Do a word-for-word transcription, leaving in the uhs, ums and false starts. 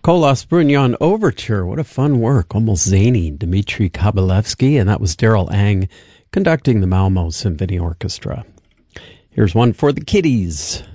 Kolos Brunyon Overture. What a fun work. Almost zany. Dmitri Kabalevsky, and that was Daryl Ang conducting the Malmo Symphony Orchestra. Here's one for the kiddies.